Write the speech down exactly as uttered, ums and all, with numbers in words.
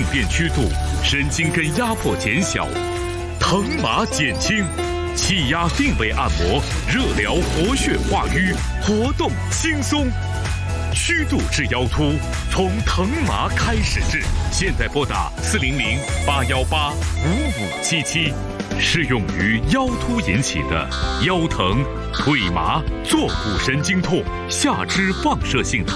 便曲度，神经根压迫减小，疼麻减轻，气压定位按摩，热疗活血化瘀，活动轻松。虚度治腰突，从疼麻开始治。现在拨打四零零八幺八五五七七，适用于腰突引起的腰疼、腿麻、坐骨神经痛、下肢放射性